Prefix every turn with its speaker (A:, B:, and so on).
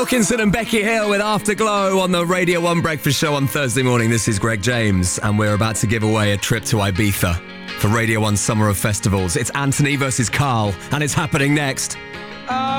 A: Wilkinson and Becky Hill with Afterglow on the Radio 1 Breakfast Show on Thursday morning. This is Greg James, and we're about to give away a trip to Ibiza for Radio 1 Summer of Festivals. It's Anthony versus Carl, and it's happening next.